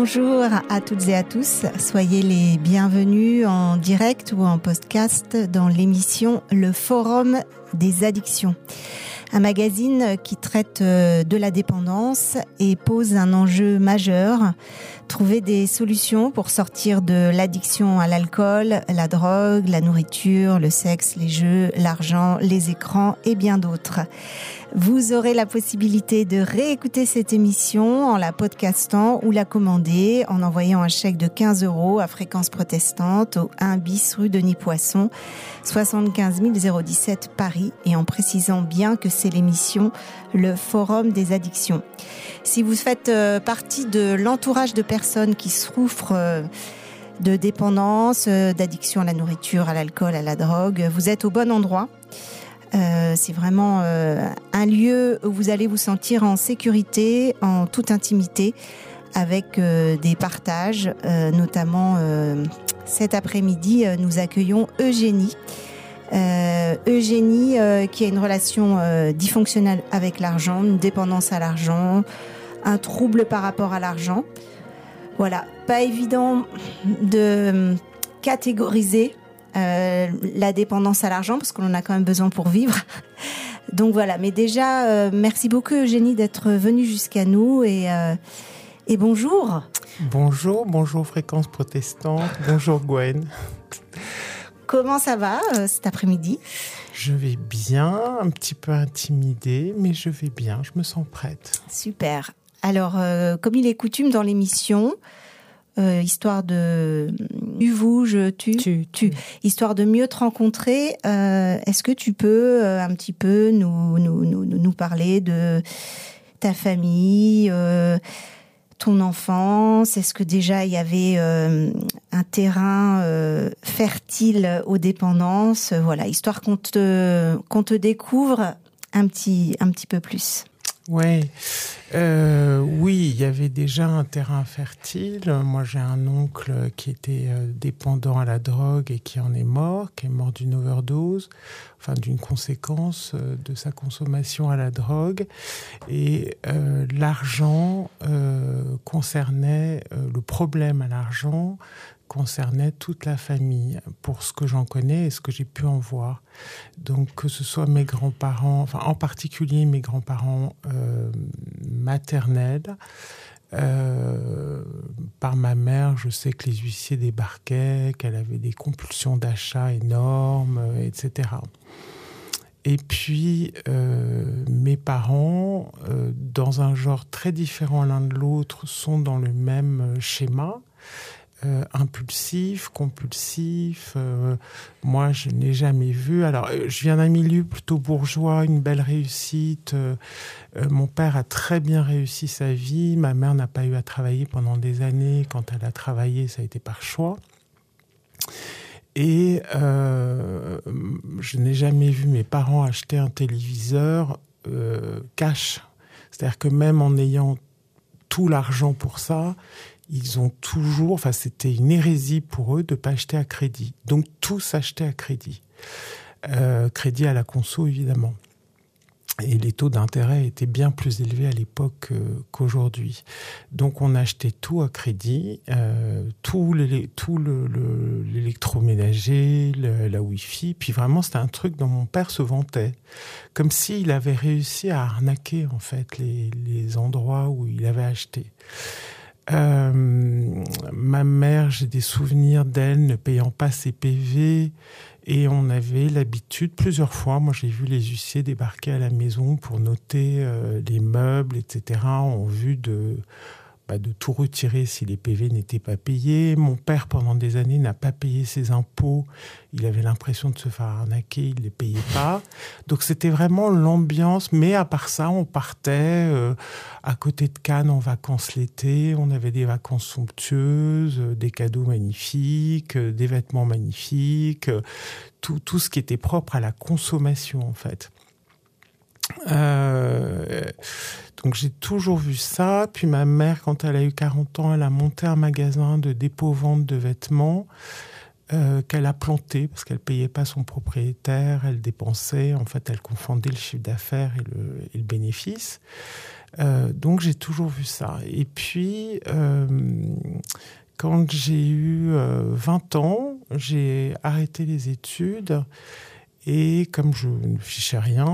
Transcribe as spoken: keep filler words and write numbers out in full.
Bonjour à toutes et à tous, soyez les bienvenus en direct ou en podcast dans l'émission Le Forum des addictions. Un magazine qui traite de la dépendance et pose un enjeu majeur, trouver des solutions pour sortir de l'addiction à l'alcool, la drogue, la nourriture, le sexe, les jeux, l'argent, les écrans et bien d'autres. Vous aurez la possibilité de réécouter cette émission en la podcastant ou la commander en envoyant un chèque de quinze euros à Fréquence Protestante au un bis rue Denis Poisson, soixante-quinze mille dix-sept Paris, et en précisant bien que c'est l'émission Le Forum des addictions. Si vous faites partie de l'entourage de personnes qui souffrent de dépendance, d'addiction à la nourriture, à l'alcool, à la drogue, vous êtes au bon endroit. Euh, c'est vraiment euh, un lieu où vous allez vous sentir en sécurité, en toute intimité, avec euh, des partages. Euh, notamment, euh, cet après-midi, euh, nous accueillons Eugénie. Euh, Eugénie euh, qui a une relation euh, dysfonctionnelle avec l'argent, une dépendance à l'argent, un trouble par rapport à l'argent. Voilà, pas évident de catégoriser Euh, la dépendance à l'argent, parce qu'on en a quand même besoin pour vivre. Donc voilà, mais déjà, euh, merci beaucoup Eugénie d'être venue jusqu'à nous et, euh, et bonjour. Bonjour, bonjour Fréquence Protestante, bonjour Gwen. Comment ça va euh, cet après-midi ? Je vais bien, un petit peu intimidée, mais je vais bien, je me sens prête. Super. Alors, euh, comme il est coutume dans l'émission, Euh, histoire de tu vous je tu tu, tu. histoire de mieux te rencontrer, euh, est-ce que tu peux euh, un petit peu nous nous nous nous parler de ta famille, euh, ton enfance? Est-ce que déjà il y avait euh, un terrain euh, fertile aux dépendances, voilà, histoire qu'on te qu'on te découvre un petit un petit peu plus. Ouais, euh, oui, il y avait déjà un terrain fertile. Moi, j'ai un oncle qui était euh, dépendant à la drogue et qui en est mort, qui est mort d'une overdose, enfin d'une conséquence euh, de sa consommation à la drogue. Et euh, l'argent euh, concernait, euh, le problème à l'argent concernait toute la famille, pour ce que j'en connais et ce que j'ai pu en voir. Donc, que ce soit mes grands-parents, enfin en particulier mes grands-parents euh, maternels, euh, par ma mère, je sais que les huissiers débarquaient, qu'elle avait des compulsions d'achat énormes, et cetera. Et puis, euh, mes parents, euh, dans un genre très différent l'un de l'autre, sont dans le même schéma. Euh, impulsif, compulsif. Euh, moi, je n'ai jamais vu. Alors, euh, je viens d'un milieu plutôt bourgeois, une belle réussite. Euh, euh, mon père a très bien réussi sa vie. Ma mère n'a pas eu à travailler pendant des années. Quand elle a travaillé, ça a été par choix. Et euh, je n'ai jamais vu mes parents acheter un téléviseur euh, cash. C'est-à-dire que même en ayant tout l'argent pour ça, ils ont toujours, enfin c'était une hérésie pour eux de ne pas acheter à crédit. Donc tout s'achetait à crédit. Euh, crédit à la conso évidemment. Et les taux d'intérêt étaient bien plus élevés à l'époque euh, qu'aujourd'hui. Donc on achetait tout à crédit, euh, tout, l'élé- tout le, le, l'électroménager, le, la Wi-Fi. Puis vraiment c'était un truc dont mon père se vantait. Comme s'il avait réussi à arnaquer en fait les, les endroits où il avait acheté. Euh, ma mère, j'ai des souvenirs d'elle ne payant pas ses P V et on avait l'habitude plusieurs fois, moi j'ai vu les huissiers débarquer à la maison pour noter euh, les meubles, et cetera en vue de, bah, de tout retirer si les P V n'étaient pas payés. Mon père pendant des années n'a pas payé ses impôts, il avait l'impression de se faire arnaquer, il ne les payait pas. Donc c'était vraiment l'ambiance, mais à part ça on partait euh, à côté de Cannes en vacances l'été, on avait des vacances somptueuses, euh, des cadeaux magnifiques, euh, des vêtements magnifiques, euh, tout, tout ce qui était propre à la consommation en fait. Euh, donc j'ai toujours vu ça. Puis ma mère, quand elle a eu quarante ans, elle a monté un magasin de dépôt-vente de vêtements euh, qu'elle a planté parce qu'elle payait pas son propriétaire, elle dépensait, en fait elle confondait le chiffre d'affaires et le, et le bénéfice. Euh, donc j'ai toujours vu ça. Et puis, euh, quand j'ai eu euh, vingt ans, j'ai arrêté les études et comme je ne fichais rien,